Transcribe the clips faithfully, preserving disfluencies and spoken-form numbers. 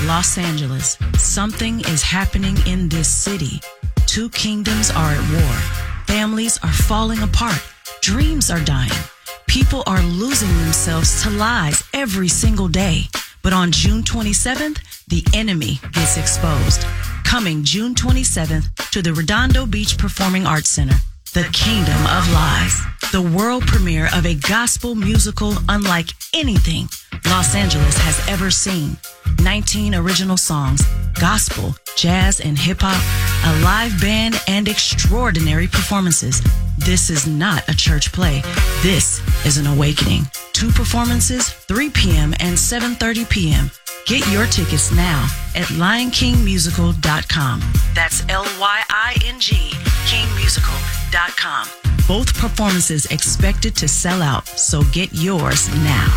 Los Angeles, something is happening in this city. Two kingdoms are at war. Families are falling apart. Dreams are dying. People are losing themselves to lies every single day. But on June twenty-seventh, the enemy gets exposed. Coming June twenty-seventh to the Redondo Beach Performing Arts Center, The Kingdom of Lies, the world premiere of a gospel musical unlike anything Los Angeles has ever seen. nineteen original songs, gospel, jazz, and hip-hop, a live band, and extraordinary performances. This is not a church play. This is an awakening. Two performances, three p.m. and seven thirty p.m. Get your tickets now at lion king musical dot com. That's L Y I N G, king musical dot com. Both performances expected to sell out, so get yours now.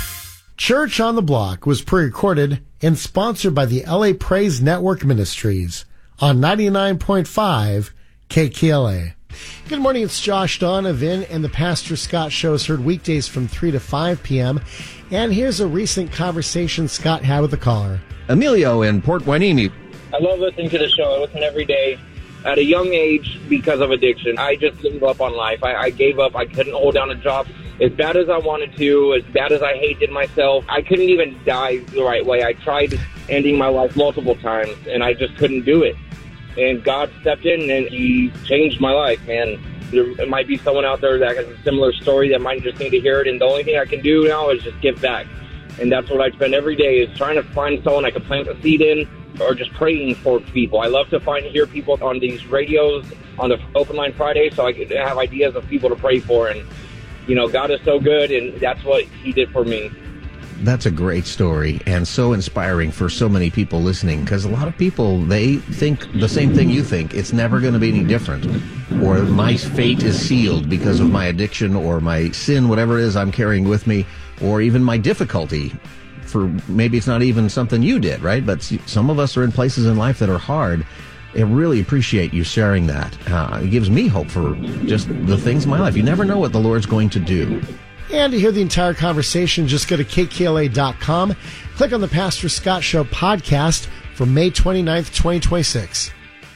Church on the Block was pre-recorded and sponsored by the L A Praise Network Ministries on ninety-nine point five K K L A. Good morning, it's Josh Donovan, and the Pastor Scott Show is heard weekdays from three to five p.m. And here's a recent conversation Scott had with a caller. Emilio in Port Hueneme. I love listening to the show. I listen every day. At a young age, because of addiction, I just gave up on life. I, I gave up. I couldn't hold down a job. As bad as I wanted to, as bad as I hated myself, I couldn't even die the right way. I tried ending my life multiple times, and I just couldn't do it. And God stepped in, and He changed my life, man. There might be someone out there that has a similar story that might just need to hear it, and the only thing I can do now is just give back. And that's what I spend every day, is trying to find someone I can plant a seed in, or just praying for people. I love to find hear people on these radios on the Open Line Friday, so I can have ideas of people to pray for. And, you know, God is so good, and that's what He did for me. That's a great story and so inspiring for so many people listening, because a lot of people, they think the same thing you think. It's never going to be any different, or my fate is sealed because of my addiction or my sin, whatever it is I'm carrying with me, or even my difficulty. For maybe it's not even something you did, right? But some of us are in places in life that are hard. I really appreciate you sharing that. Uh, it gives me hope for just the things in my life. You never know what the Lord's going to do. And to hear the entire conversation, just go to K K L A dot com. Click on the Pastor Scott Show podcast for May twenty-ninth, twenty twenty-six.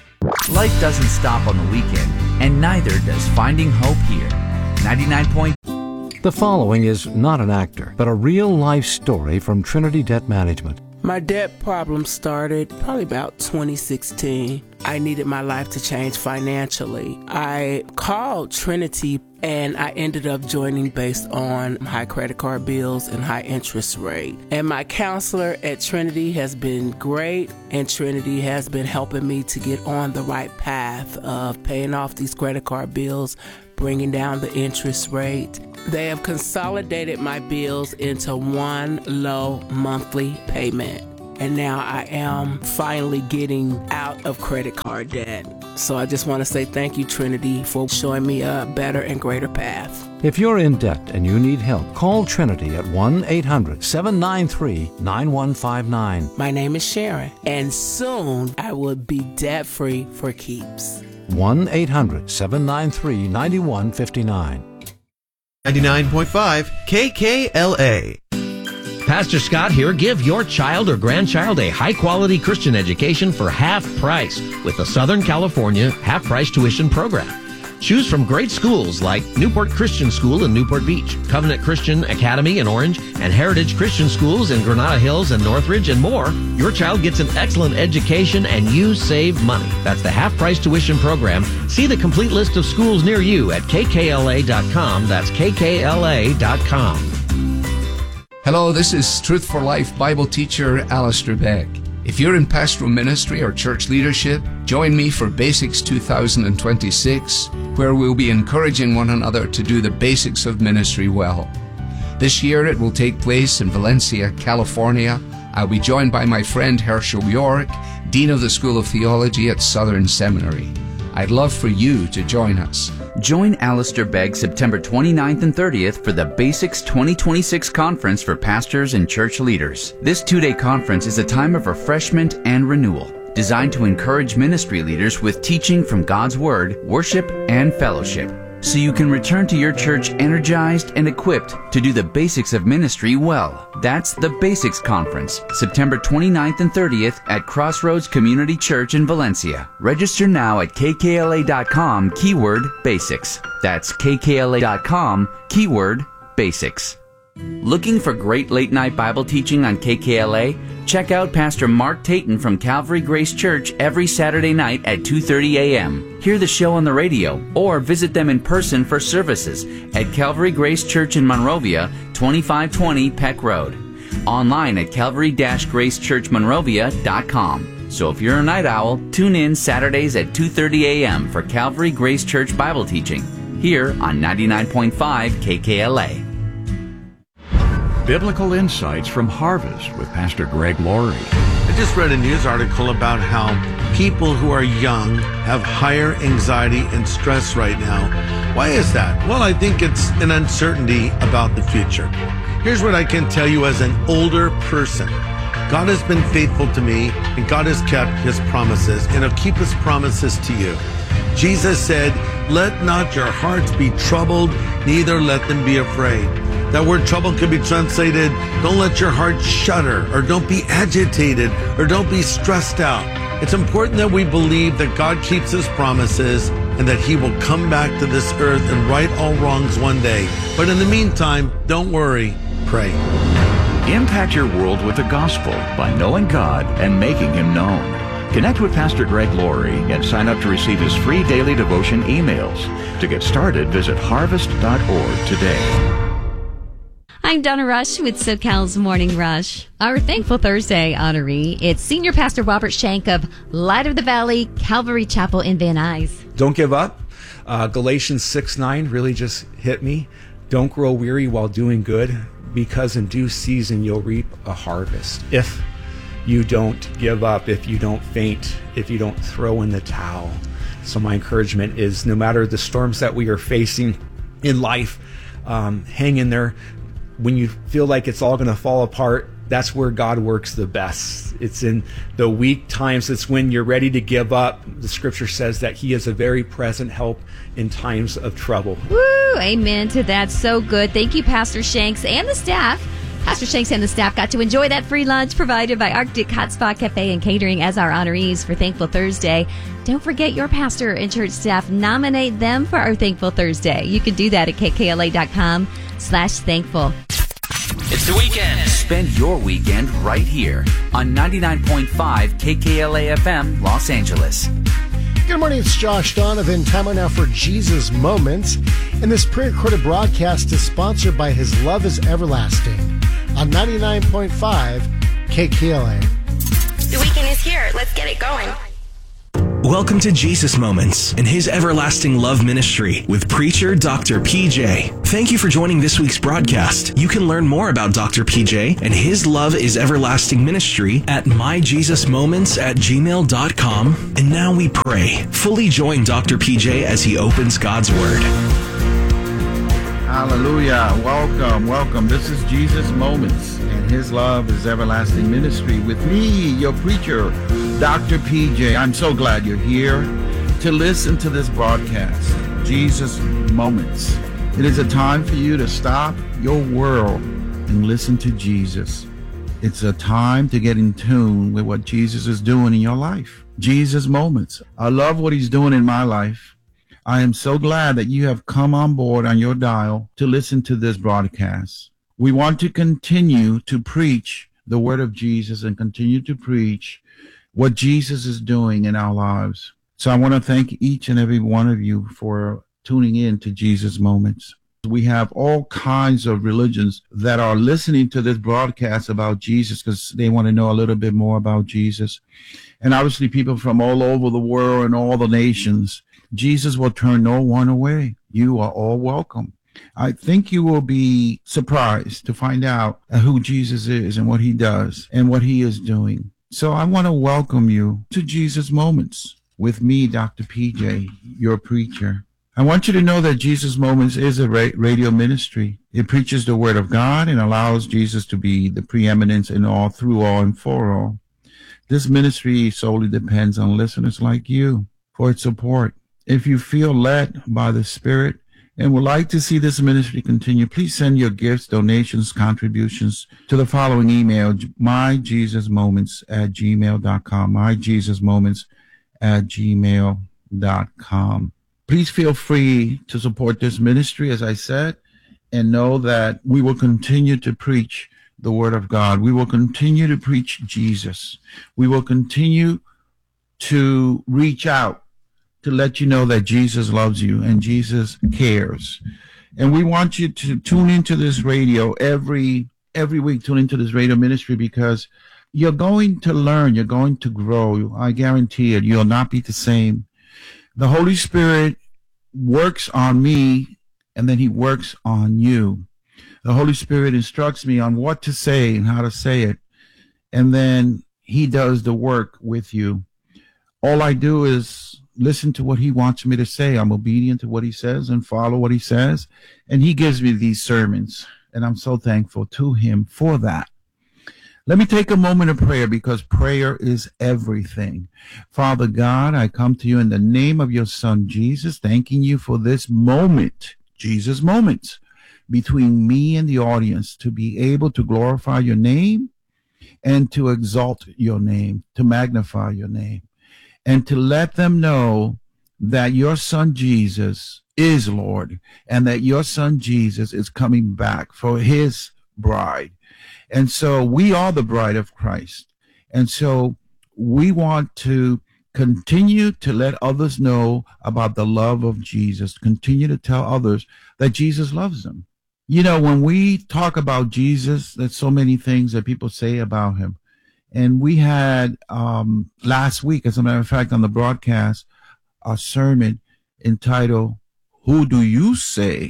Life doesn't stop on the weekend, and neither does finding hope here. ninety-nine point The following is not an actor, but a real-life story from Trinity Debt Management. My debt problem started probably about twenty sixteen. I needed my life to change financially. I called Trinity, and I ended up joining based on high credit card bills and high interest rate. And my counselor at Trinity has been great, and Trinity has been helping me to get on the right path of paying off these credit card bills, bringing down the interest rate. They have consolidated my bills into one low monthly payment. And now I am finally getting out of credit card debt. So I just want to say thank you, Trinity, for showing me a better and greater path. If you're in debt and you need help, call Trinity at one eight hundred seven nine three nine one five nine. My name is Sharon, and soon I will be debt-free for keeps. one eight hundred seven nine three nine one five nine. ninety-nine point five K K L A. Pastor Scott here. Give your child or grandchild a high-quality Christian education for half price with the Southern California half-price tuition program. Choose from great schools like Newport Christian School in Newport Beach, Covenant Christian Academy in Orange, and Heritage Christian Schools in Granada Hills and Northridge, and more. Your child gets an excellent education and you save money. That's the half-price tuition program. See the complete list of schools near you at K K L A dot com. That's K K L A dot com. Hello, this is Truth for Life Bible teacher Alistair Begg. If you're in pastoral ministry or church leadership, join me for Basics two thousand twenty-six, where we'll be encouraging one another to do the basics of ministry well. This year it will take place in Valencia, California. I'll be joined by my friend Herschel York, Dean of the School of Theology at Southern Seminary. I'd love for you to join us. Join Alistair Begg September twenty-ninth and thirtieth for the Basics twenty twenty-six Conference for Pastors and Church Leaders. This two-day conference is a time of refreshment and renewal, designed to encourage ministry leaders with teaching from God's Word, worship, and fellowship. so you can return to your church energized and equipped to do the basics of ministry well. That's the Basics Conference, September twenty-ninth and thirtieth at Crossroads Community Church in Valencia. Register now at k k l a dot com, keyword basics. That's k k l a dot com, keyword basics. Looking for great late-night Bible teaching on K K L A? Check out Pastor Mark Tayton from Calvary Grace Church every Saturday night at two thirty a.m. Hear the show on the radio or visit them in person for services at Calvary Grace Church in Monrovia, twenty-five twenty Peck Road. Online at calvary dash grace church monrovia dot com. So if you're a night owl, tune in Saturdays at two thirty a.m. for Calvary Grace Church Bible teaching here on ninety-nine point five K K L A. Biblical Insights from Harvest with Pastor Greg Laurie. I just read a news article about how people who are young have higher anxiety and stress right now. Why is that? Well, I think it's an uncertainty about the future. Here's what I can tell you as an older person. God has been faithful to me, and God has kept his promises, and he'll keep his promises to you. Jesus said, "Let not your hearts be troubled, neither let them be afraid." That word trouble could be translated, don't let your heart shudder, or don't be agitated, or don't be stressed out. It's important that we believe that God keeps his promises and that he will come back to this earth and right all wrongs one day. But in the meantime, don't worry, pray. Impact your world with the gospel by knowing God and making him known. Connect with Pastor Greg Laurie and sign up to receive his free daily devotion emails. To get started, visit harvest dot org today. I'm Donna Rush with SoCal's Morning Rush. Our Thankful Thursday honoree, it's Senior Pastor Robert Shank of Light of the Valley Calvary Chapel in Van Nuys. Don't give up. Uh, Galatians six nine really just hit me. Don't grow weary while doing good, because in due season you'll reap a harvest. If you don't give up, if you don't faint, if you don't throw in the towel. So my encouragement is, no matter the storms that we are facing in life, um, hang in there. When you feel like it's all going to fall apart, that's where God works the best. It's in the weak times. It's when you're ready to give up. The scripture says that he is a very present help in times of trouble. Woo! Amen to that. So good. Thank you, Pastor Shanks and the staff. Pastor Shanks and the staff got to enjoy that free lunch provided by Arctic Hot Spot Cafe and Catering as our honorees for Thankful Thursday. Don't forget your pastor and church staff. Nominate them for our Thankful Thursday. You can do that at k k l a dot com slash thankful. It's the weekend. Spend your weekend right here on ninety-nine point five K K L A F M, Los Angeles. Good morning, it's Josh Donovan. Time now for Jesus Moments. And this pre-recorded broadcast is sponsored by His Love is Everlasting on ninety-nine point five K K L A. The weekend is here. Let's get it going. Welcome to Jesus Moments and His Everlasting Love Ministry with preacher Doctor P J. Thank you for joining this week's broadcast. You can learn more about Doctor P J and His Love is Everlasting Ministry at my jesus moments at gmail dot com. And now we pray. Fully join Doctor P J as he opens God's Word. Hallelujah. Welcome, welcome. This is Jesus Moments and His Love is Everlasting Ministry with me, your preacher, Doctor P J. I'm so glad you're here to listen to this broadcast, Jesus Moments. It is a time for you to stop your world and listen to Jesus. It's a time to get in tune with what Jesus is doing in your life. Jesus Moments. I love what he's doing in my life. I am so glad that you have come on board on your dial to listen to this broadcast. We want to continue to preach the word of Jesus and continue to preach what Jesus is doing in our lives. So I want to thank each and every one of you for tuning in to Jesus Moments. We have all kinds of religions that are listening to this broadcast about Jesus because they want to know a little bit more about Jesus. And obviously people from all over the world and all the nations. Jesus will turn no one away. You are all welcome. I think you will be surprised to find out who Jesus is and what he does and what he is doing. So I want to welcome you to Jesus Moments with me, Doctor P J, your preacher. I want you to know that Jesus Moments is a ra- radio ministry. It preaches the word of God and allows Jesus to be the preeminence in all, through all, and for all. This ministry solely depends on listeners like you for its support. If you feel led by the Spirit and would like to see this ministry continue, please send your gifts, donations, contributions to the following email, myjesusmoments at gmail dot com, myjesusmoments at gmail dot com. Please feel free to support this ministry, as I said, and know that we will continue to preach the Word of God. We will continue to preach Jesus. We will continue to reach out to let you know that Jesus loves you and Jesus cares. And we want you to tune into this radio every every week, tune into this radio ministry, because you're going to learn, you're going to grow. I guarantee it. You'll not be the same. The Holy Spirit works on me, and then he works on you. The Holy Spirit instructs me on what to say and how to say it, and then he does the work with you. All I do is listen to what he wants me to say. I'm obedient to what he says and follow what he says, and he gives me these sermons, and I'm so thankful to him for that. Let me take a moment of prayer, because prayer is everything. Father God, I come to you in the name of your Son, Jesus, thanking you for this moment, Jesus Moments, between me and the audience, to be able to glorify your name and to exalt your name, to magnify your name, and to let them know that your Son Jesus is Lord, and that your Son Jesus is coming back for his bride. And so we are the bride of Christ. And so we want to continue to let others know about the love of Jesus, continue to tell others that Jesus loves them. You know, when we talk about Jesus, there's so many things that people say about him. And we had um, last week, as a matter of fact, on the broadcast, a sermon entitled, "Who Do You Say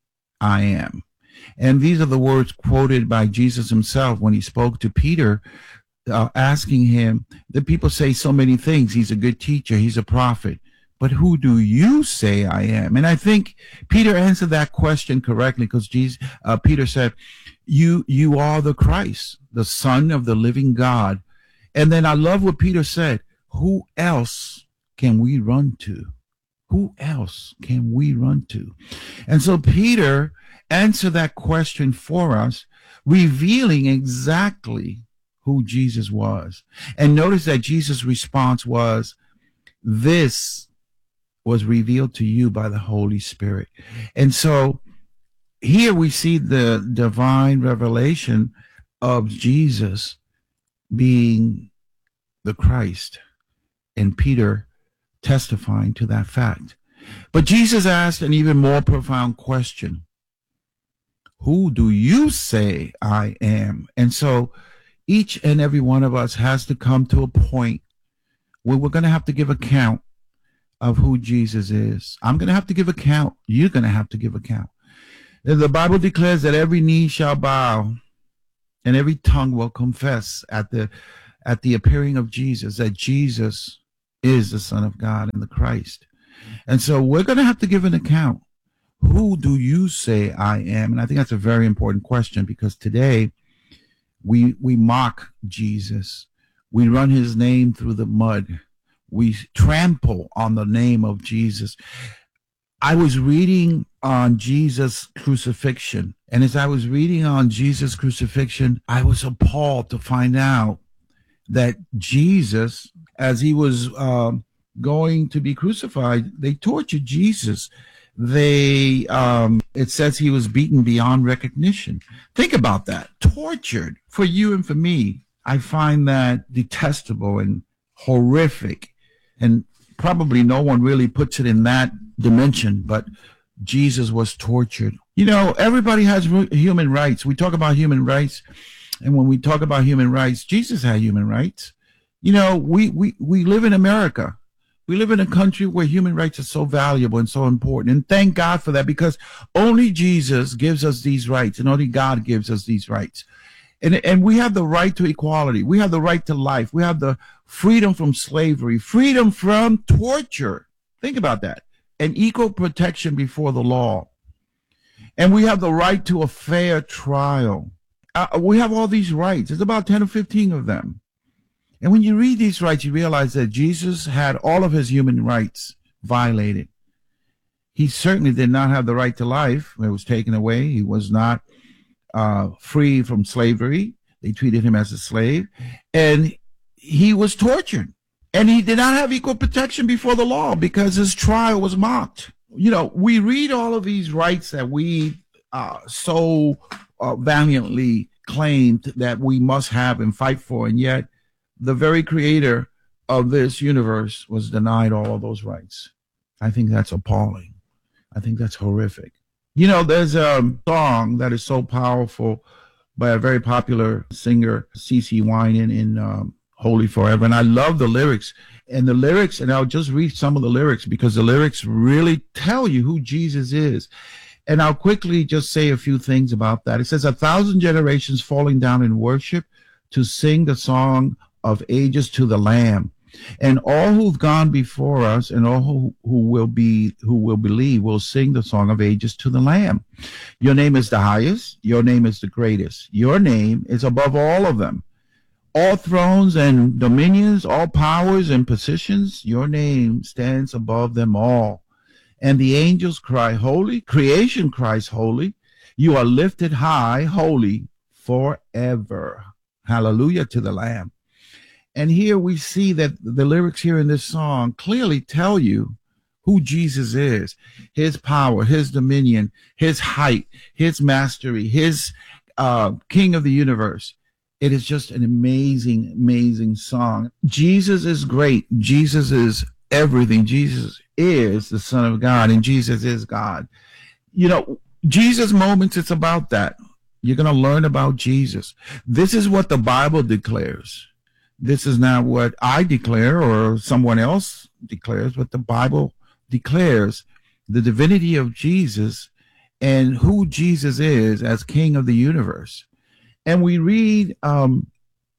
I Am?" And these are the words quoted by Jesus himself when he spoke to Peter, uh, asking him, the people say so many things. He's a good teacher. He's a prophet. But who do you say I am? And I think Peter answered that question correctly, because Jesus, uh, Peter said, you, you are the Christ, the Son of the living God. And then I love what Peter said. Who else can we run to? Who else can we run to? And so Peter answered that question for us, revealing exactly who Jesus was. And notice that Jesus' response was, this was revealed to you by the Holy Spirit. And so here we see the divine revelation of Jesus being the Christ, and Peter testifying to that fact. But Jesus asked an even more profound question. Who do you say I am? And so each and every one of us has to come to a point where we're going to have to give account of who Jesus is. I'm going to have to give account. You're going to have to give account. The Bible declares that every knee shall bow and every tongue will confess at the at the appearing of Jesus that Jesus is the Son of God and the Christ. And so we're going to have to give an account. Who do you say I am? And I think that's a very important question, because today we we mock Jesus. We run his name through the mud. We trample on the name of Jesus. I was reading on Jesus' crucifixion, and as I was reading on Jesus' crucifixion, I was appalled to find out that Jesus, as he was uh, going to be crucified, they tortured Jesus. They, um, it says he was beaten beyond recognition. Think about that. Tortured for you and for me. I find that detestable and horrific. And probably no one really puts it in that dimension, but Jesus was tortured. You know, everybody has human rights. We talk about human rights. And when we talk about human rights, Jesus had human rights. You know, we, we, we live in America. We live in a country where human rights are so valuable and so important. And thank God for that, because only Jesus gives us these rights, and only God gives us these rights. And, and we have the right to equality. We have the right to life. We have the freedom from slavery, freedom from torture. Think about that. And equal protection before the law. And we have the right to a fair trial. Uh, we have all these rights. There's about ten or fifteen of them. And when you read these rights, you realize that Jesus had all of his human rights violated. He certainly did not have the right to life. It was taken away. He was not uh, free from slavery. They treated him as a slave. And he was tortured. And he did not have equal protection before the law because his trial was mocked. You know, we read all of these rights that we uh, so uh, valiantly claimed that we must have and fight for, and yet the very creator of this universe was denied all of those rights. I think that's appalling. I think that's horrific. You know, there's a song that is so powerful by a very popular singer, C C Winan, in um, Holy Forever. And I love the lyrics. And the lyrics, and I'll just read some of the lyrics because the lyrics really tell you who Jesus is. And I'll quickly just say a few things about that. It says, a thousand generations falling down in worship to sing the song of ages to the Lamb. And all who've gone before us and all who, who will be, who will believe will sing the song of ages to the Lamb. Your name is the highest. Your name is the greatest. Your name is above all of them. All thrones and dominions, all powers and positions, your name stands above them all. And the angels cry, holy. Creation cries, holy. You are lifted high, holy forever. Hallelujah to the Lamb. And here we see that the lyrics here in this song clearly tell you who Jesus is, his power, his dominion, his height, his mastery, his uh, King of the universe. It is just an amazing, amazing song. Jesus is great. Jesus is everything. Jesus is the Son of God, and Jesus is God. You know, Jesus Moments, it's about that. You're going to learn about Jesus. This is what the Bible declares. This is not what I declare or someone else declares, but the Bible declares the divinity of Jesus and who Jesus is as King of the universe. And we read um,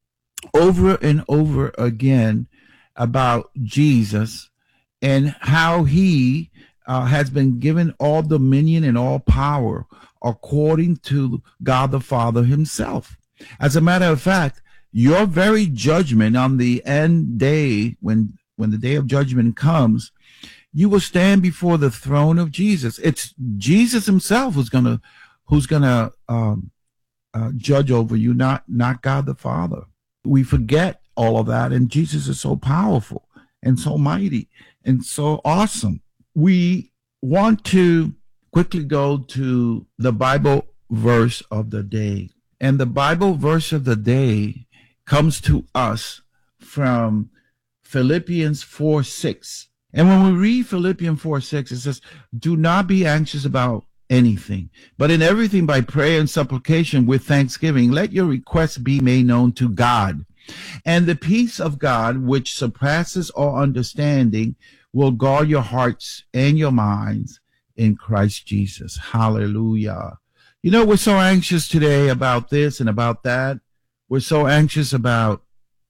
over and over again about Jesus and how he uh, has been given all dominion and all power according to God the Father himself. As a matter of fact, your very judgment on the end day, when when the day of judgment comes, you will stand before the throne of Jesus. It's Jesus himself who's gonna who's gonna um, uh, judge over you, not not God the Father. We forget all of that, and Jesus is so powerful and so mighty and so awesome. We want to quickly go to the Bible verse of the day, and the Bible verse of the day comes to us from Philippians four six. And when we read Philippians four six, it says, do not be anxious about anything, but in everything by prayer and supplication with thanksgiving, let your requests be made known to God. And the peace of God, which surpasses all understanding, will guard your hearts and your minds in Christ Jesus. Hallelujah. You know, we're so anxious today about this and about that. We're so anxious about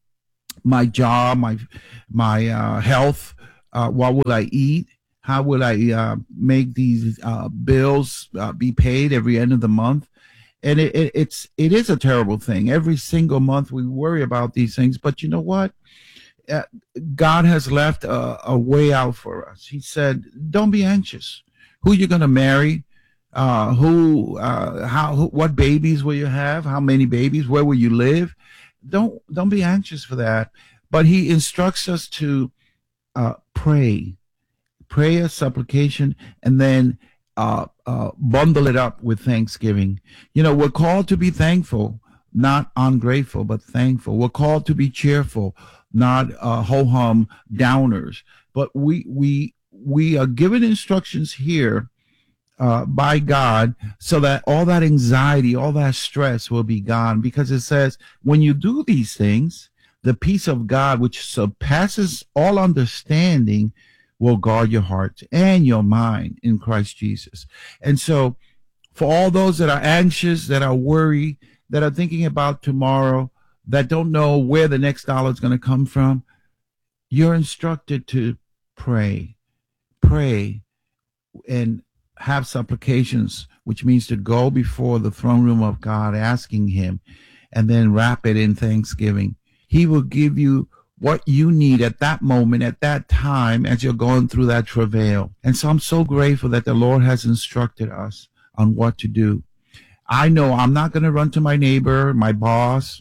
my job, my my uh, health. Uh, what will I eat? How will I uh, make these uh, bills uh, be paid every end of the month? And it, it, it's it is a terrible thing. Every single month we worry about these things. But you know what? Uh, God has left a, a way out for us. He said, "Don't be anxious. Who you're going to marry? Uh, who, uh, how, who, what babies will you have? How many babies? Where will you live? Don't, don't be anxious for that." But he instructs us to, uh, pray, prayer, supplication, and then, uh, uh, bundle it up with thanksgiving. You know, we're called to be thankful, not ungrateful, but thankful. We're called to be cheerful, not, uh, ho-hum downers. But we, we, we are given instructions here Uh, by God, so that all that anxiety, all that stress will be gone. Because it says, when you do these things, the peace of God, which surpasses all understanding, will guard your heart and your mind in Christ Jesus. And so for all those that are anxious, that are worried, that are thinking about tomorrow, that don't know where the next dollar is going to come from, you're instructed to pray, pray, and have supplications, which means to go before the throne room of God, asking him, and then wrap it in thanksgiving. He will give you what you need at that moment, at that time, as you're going through that travail. And so I'm so grateful that the Lord has instructed us on what to do. I know I'm not going to run to my neighbor, my boss,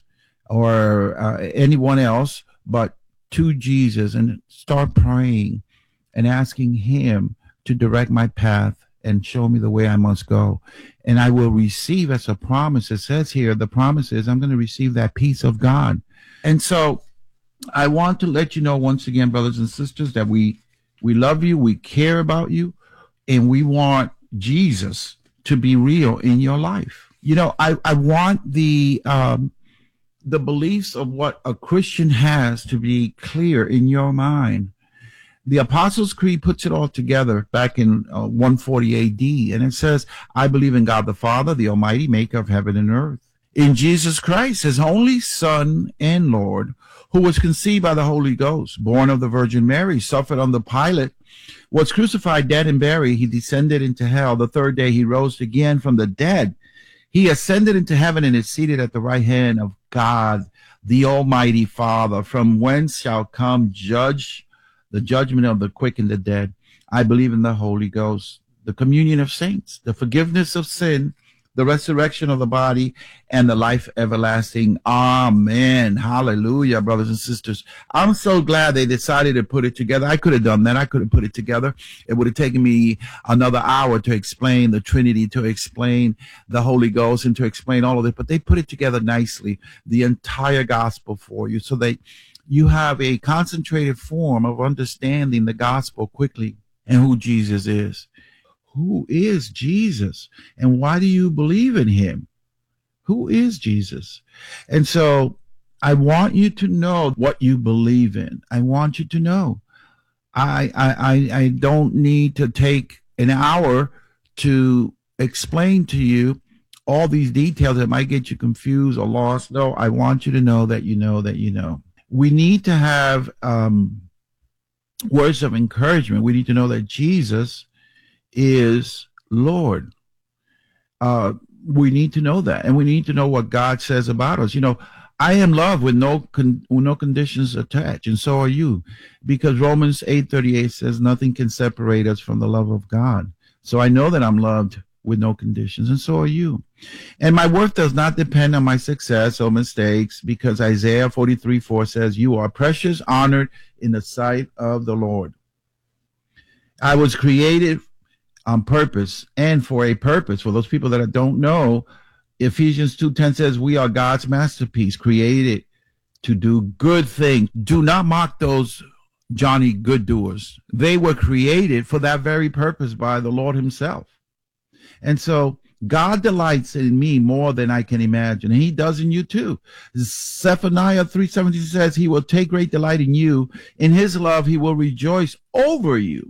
or uh, anyone else, but to Jesus and start praying and asking him to direct my path and show me the way I must go. And I will receive, as a promise. It says here, the promise is I'm going to receive that peace of God. And so I want to let you know once again, brothers and sisters, that we, we love you, we care about you, and we want Jesus to be real in your life. You know, I, I want the, um, the beliefs of what a Christian has to be clear in your mind. The Apostles' Creed puts it all together back in uh, one forty A D, and it says, I believe in God the Father, the Almighty, maker of heaven and earth, in Jesus Christ, his only Son and Lord, who was conceived by the Holy Ghost, born of the Virgin Mary, suffered under Pilate, was crucified, dead, and buried. He descended into hell. The third day he rose again from the dead. He ascended into heaven and is seated at the right hand of God, the Almighty Father, from whence shall come judge the judgment of the quick and the dead. I believe in the Holy Ghost, the communion of saints, the forgiveness of sin, the resurrection of the body, and the life everlasting. Amen. Hallelujah, brothers and sisters. I'm so glad they decided to put it together. I could have done that. I could have put it together. It would have taken me another hour to explain the Trinity, to explain the Holy Ghost, and to explain all of it. But they put it together nicely, the entire gospel for you, so that you have a concentrated form of understanding the gospel quickly and who Jesus is. Who is Jesus? And why do you believe in him? Who is Jesus? And so I want you to know what you believe in. I want you to know. I I I don't need to take an hour to explain to you all these details that might get you confused or lost. No, I want you to know that you know that you know. We need to have um, words of encouragement. We need to know that Jesus is Lord. Uh, we need to know that, and we need to know what God says about us. You know, I am loved with no con- with no conditions attached, and so are you, because Romans eight thirty-eight says nothing can separate us from the love of God. So I know that I'm loved with no conditions, and so are you. And my worth does not depend on my success or mistakes, because Isaiah forty-three four says, you are precious, honored in the sight of the Lord. I was created on purpose and for a purpose. For those people that don't know, Ephesians two ten says we are God's masterpiece, created to do good things. Do not mock those Johnny good doers. They were created for that very purpose by the Lord himself. And so God delights in me more than I can imagine, and he does in you too. Zephaniah three seventeen says he will take great delight in you. In his love, he will rejoice over you.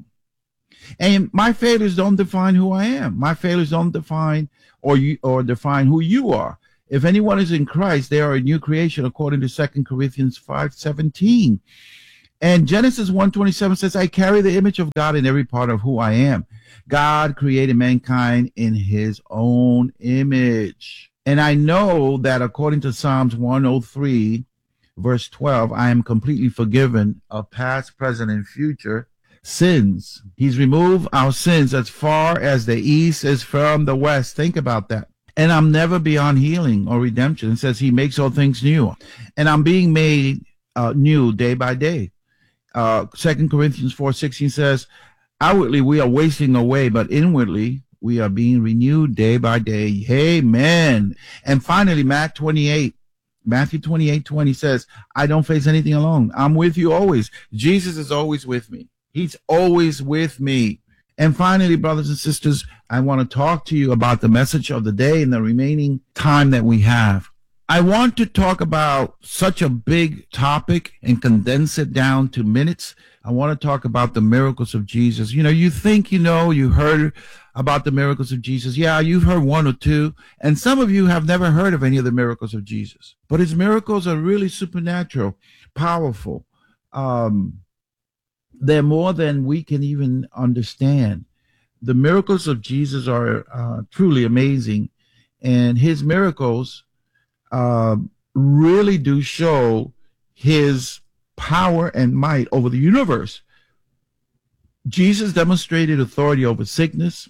And my failures don't define who I am. My failures don't define or you or define who you are. If anyone is in Christ, they are a new creation, according to Second Corinthians five seventeen. And Genesis one twenty-seven says, I carry the image of God in every part of who I am. God created mankind in his own image. And I know that according to Psalms one oh three, verse twelve, I am completely forgiven of past, present, and future sins. He's removed our sins as far as the east is from the west. Think about that. And I'm never beyond healing or redemption. It says he makes all things new. And I'm being made uh, new day by day. Uh, Second Corinthians four sixteen says, outwardly we are wasting away, but inwardly we are being renewed day by day. Amen. And finally, Matthew twenty-eight, Matthew twenty-eight twenty says, I don't face anything alone. I'm with you always. Jesus is always with me. He's always with me. And finally, brothers and sisters, I want to talk to you about the message of the day in the remaining time that we have. I want to talk about such a big topic and condense it down to minutes. I want to talk about the miracles of Jesus. You know, you think, you know, you heard about the miracles of Jesus. Yeah, you've heard one or two. And some of you have never heard of any of the miracles of Jesus. But his miracles are really supernatural, powerful. Um, they're more than we can even understand. The miracles of Jesus are uh, truly amazing. And his miracles uh, really do show his power and might over the universe. Jesus demonstrated authority over sickness.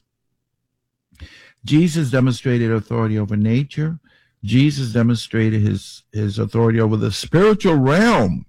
Jesus demonstrated authority over nature. Jesus demonstrated his, his authority over the spiritual realm.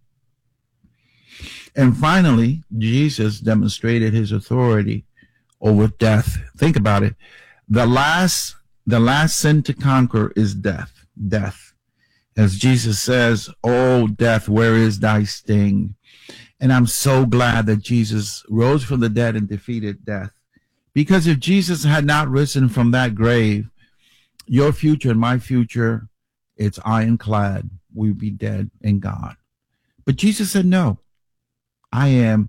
And finally, Jesus demonstrated his authority over death. Think about it. The last, the last sin to conquer is death. Death. As Jesus says, "Oh, death, where is thy sting?" And I'm so glad that Jesus rose from the dead and defeated death. Because if Jesus had not risen from that grave, your future and my future, it's ironclad. We'd be dead and gone. But Jesus said, no, I am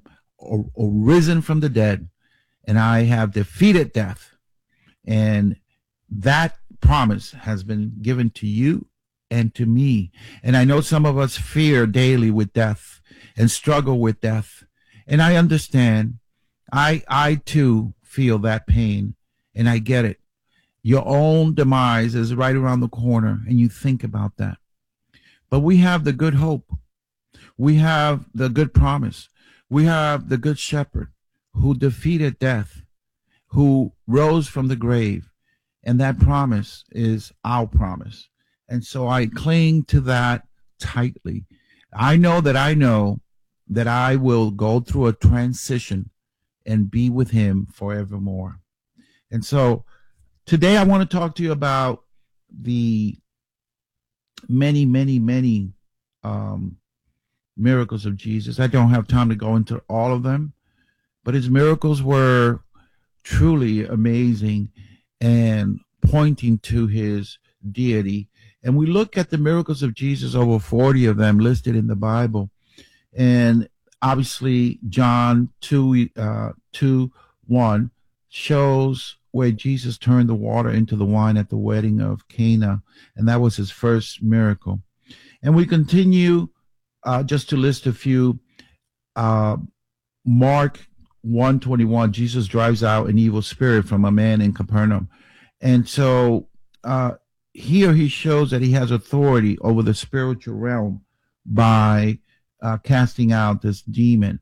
risen from the dead, and I have defeated death. And that promise has been given to you and to me. And I know some of us fear daily with death and struggle with death. And I understand. I, I too feel that pain, and I get it. Your own demise is right around the corner, and you think about that. But we have the good hope. We have the good promise. We have the good shepherd who defeated death, who rose from the grave. And that promise is our promise. And so I cling to that tightly. I know that I know that I will go through a transition and be with him forevermore. And so today I want to talk to you about the many, many, many um, miracles of Jesus. I don't have time to go into all of them, but his miracles were truly amazing and pointing to his deity. And we look at the miracles of Jesus, over forty of them listed in the Bible. And obviously John two, uh, two, one shows where Jesus turned the water into the wine at the wedding of Cana. And that was his first miracle. And we continue uh, just to list a few. Uh, Mark one twenty-one, Jesus drives out an evil spirit from a man in Capernaum. And so uh, here he shows that he has authority over the spiritual realm by uh, casting out this demon.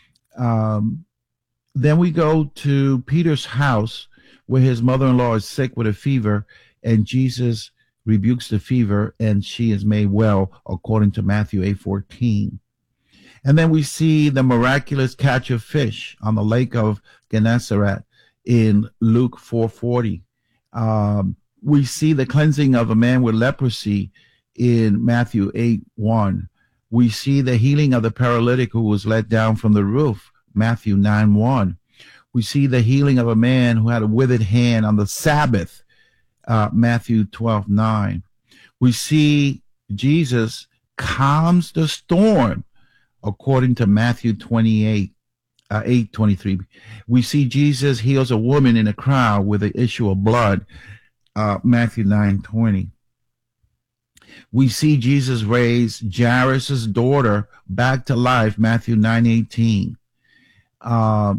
Um, then we go to Peter's house, where his mother-in-law is sick with a fever, and Jesus rebukes the fever, and she is made well, according to Matthew eight fourteen. And then we see the miraculous catch of fish on the lake of Gennesaret in Luke four forty. Um, we see the cleansing of a man with leprosy in Matthew eight one. We see the healing of the paralytic who was let down from the roof, Matthew nine one. We see the healing of a man who had a withered hand on the Sabbath, uh, Matthew twelve nine. We see Jesus calms the storm, according to Matthew twenty-eight, uh, eight twenty-three. We see Jesus heals a woman in a crowd with an issue of blood, uh, Matthew nine twenty. We see Jesus raise Jairus' daughter back to life, Matthew nine eighteen. Uh,